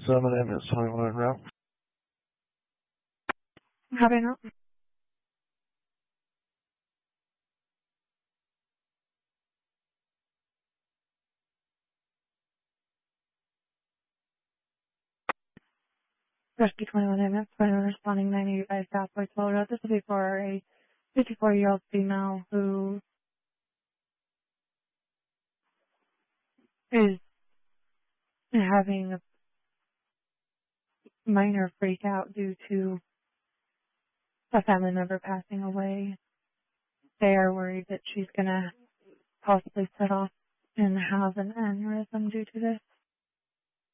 7 is 21 route. How do I know? Rescue 21 MS, 21 responding 985 Southwest Toll Road. This will be for a 54-year-old female who is having a minor freak out due to a family member passing away. They are worried that she's going to possibly set off and have an aneurysm due to this.